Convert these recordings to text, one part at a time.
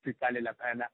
siqale laphana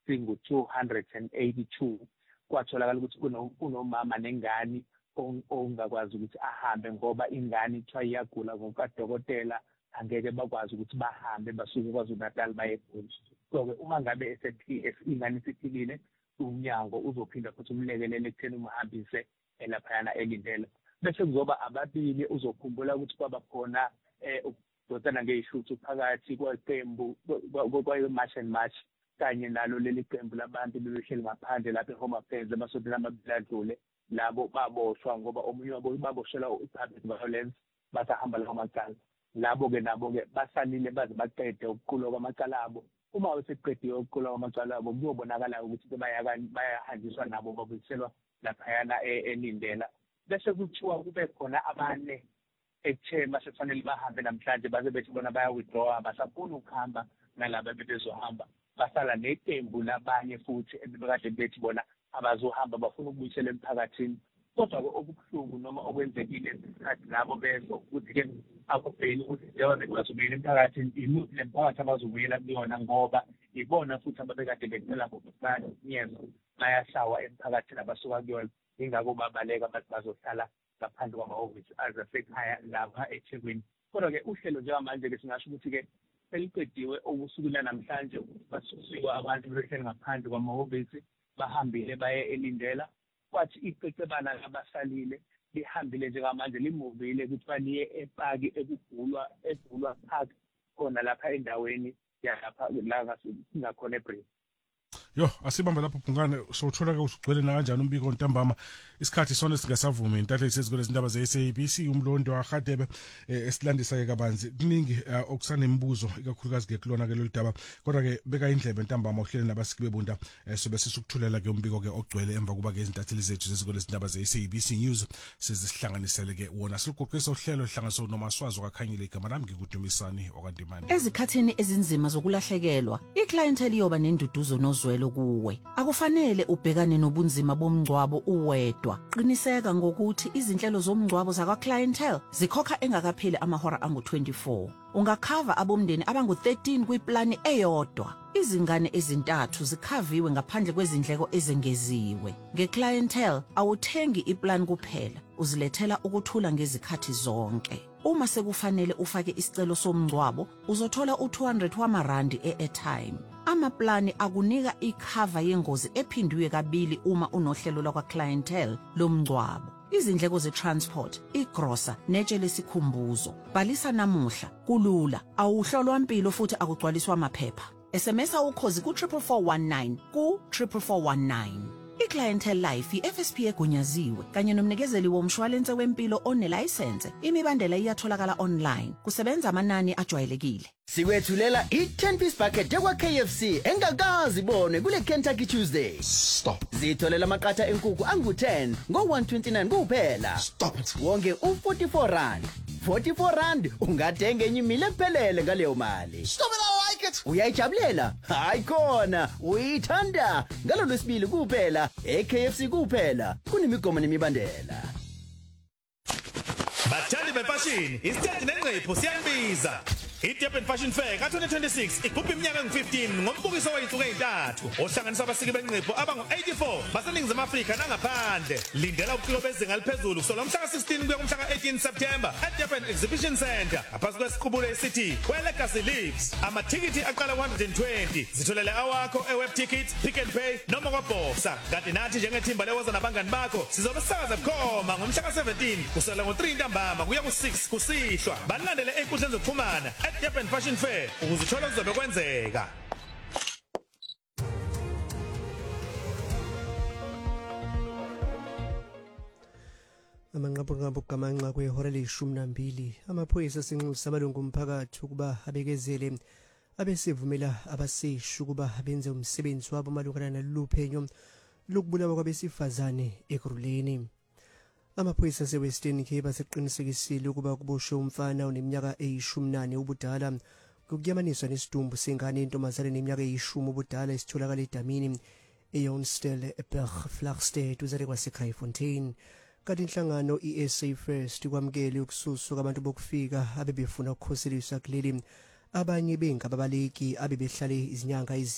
singu-282 kwatholakala ukuthi kunomama nengane ongakwazi ukuthi ahambe ngoba ingane ithiwa iyagula ngokadokotela angeke bakwazi ukuthi bahambe basuke KwaZulu-Natal baye eGoli. So-ke uma ngabe ingane isiphilile umnyango uzophinda futhi umlekelele ekutheni umhambise laphayana elindela. Bese kuzoba ababili uzokhumbula ukuthi kwaba khona ukudonsana ngey'hluthu phakathi kweqembu kwa-March and March kanye nalo leli qembu labantu bebehleli ngaphandle lapha eHome Affairs emasontweni amabili adlule. Labo baboshwa ngoba omunye wabo baboshelwa i-public violence basahamba lawo macala. Labo-ke nabo-ke basalile baze baqede ukuqulwa kwamacala abo. Uma weseqediwe ukuqulwa kwamacala abo kuyobonakala ukuthi bayahanjiswa nabo babuyiselwa laphayana elindela. Bese kuthiwa kube khona abane ekuthe mase kufanele bahambe namhlanje baze bethi bona baya-withdraw abasafuni ukuhamba nalaba bebezohamba. Basala neqembu labanye futhi ebebekade bethi bona abazohamba bafuna ukubuyisela emphakathini. Kodwa-ke okubuhlungu noma okwenzekile ngesikhathi labo bezwa ukuthi-ke akubheki ukuthi njengoba bazobuyela emphakathini imuphi le mphakathi abazobuyela kuyona ngoba ibona futhi ababekade becela ngokusanyezo bayahlawa emphakathini abasuka kuyona. Ingako babaleka bathi bazohlala ngaphandle kwamahhovisi asekhaya lapha eThekwini. Kodwa-ke uhlelo njengamanje-ke singasho ukuthi-ke seliqediwe okusuku lanamhlanje basusiwe abantu behleli ngaphandle kwamahhovisi bahambile baye elindela. Kwathi icecebana labasalile lihambile njengamanje limuvile ukuthi liye epaki egulwa park khona lapha endaweni yalapha la ngakhona eBree. Yo asibamba lapho Phungane sothola ke usugcwele na kanjani umbiko ntambama isikhathi sona singasavumi intathe esezikole izindaba ze-SABC umlondo waHadebe esilandisa ke kabanzi kuningi okusanemibuzo ikakhulukazi ke kulona ke loludaba kodwa ke beka indlebe ntambama uhlele nabasiki bebunda sobe sisukuthulela ke umbiko ke ogcwele emva kuba ke izintatheli zethu zezikole izindaba ze-SABC News sizihlanganisele ke wona siqoqisa uhlelo hlanganiso nomaswazi okakhanyile igama lami ngikudumisani okandimani. Ezikhathini ezinzima zokulahlekelwa iclientele yoba nenduduzo nozwelo kuwe akufanele ubhekane nobunzima bomngcwabo uwedwa. Qiniseka ngokuthi izinhlelo zomngcwabo zakwa clientele zikhokha engakapheli amahora angu-24. Ungakhava abomndeni abangu-13 kwiplani eyodwa. Izingane ezintathu zikhaviwe ngaphandle kwezindleko ezengeziwe. Ngeclientele awuthengi iplan kuphela, uzilethela ukuthula ngezikhathi zonke. Uma sekufanele ufake isicelo somngcwabo, uzothola u200 wamarandi e-airtime. Amaplani akunika ikhava yengozi ephindwe kabili uma unohlelo lakwa clientele lomngcwabo. Izindleko ze-transport, igrosa, netshe lesikhumbuzo. Bhalisa namuhla, kulula, awuhlolwa impilo futhi akugcwaliswa amaphepha. SMS ukhozi ku-44419 ku-44419. I-Clientele Life i-FSP egunyaziwe kanye nomnikezeli womshwalense wempilo onelayisense. Imibandela iyatholakala online. Kusebenza amanani ajwayelekile. Sikwethulela i-10-piece bucket yakwa KFC engakazi ibone kule Kentucky Tuesday. Stop. Zitholela amaqatha enkukhu angu-10 ngo-129 kuphela. Stop it. Wonke u-44 rand. 44 rand ungathenga enye imile ephelele ngaleyo mali. Stop it, I like it. Uyayijabulela? Hayi khona, uyithanda. Ngalo lwesibili kuphela, eKFC kuphela. Kunemigomo nemibandela. Bathandi befashion, isikhathi nenqepho siyabiza. I-Durban Fashion Fair ka-2026 ikhupha iminyaka engu-15 ngombukiso wey'nsuku ey'ntathu ohlanganisa abasiki benqepho abangu-84 baseningizimu Afrika nangaphandle. Lindela ubuciko bezinga eliphezulu kusukela ngomhla ka-16 kuya ngomhla ka-18 September eDurban Exhibition Centre ngaphansi kwesiqubulo esithi Where Legacy Lives. Amathikithi aqala 120. Zitholele awakho eweb tickets, Pick n Pay noma kwaBoxer. Kanti nathi njengethimba lewoza nabangani bakho sizobe sisakaza bukhoma ngomhla ka-17 kusukela ngo-3 ntambama kuya ku-6 kusihlwa. Balandele ey'nkundleni zokuxhumana Durban Fashion Fair ukuzithola kuzobe kwenzeka. Amanqaphu gamanqa kwehora le-12 amaphoyisa asenxusa amalungu omphakathi ukuba abekezele abesivumela abaseshu ukuba benze umsebenzi wabo malungana naluphenyo lokubulawa kwabesifazane eGruleni. Amaphoyisa aseWestern Cape aseqinisekisile ukuba kuboshwe umfana oneminyaka eyi-18 ubudala ngokuyamaniswa nesidumbu sengane yentombazane neminyaka eyi-10 ubudala esitholakala edamini eYonstel eBergvlagstead uzale kwaseKraaifontein. Kanti inhlangano i-SA First kwamukele ukususwa kwabantu bokufika abebefuna ukukhoseliswa kuleli abanye bengababaleki abebehlale izinyanga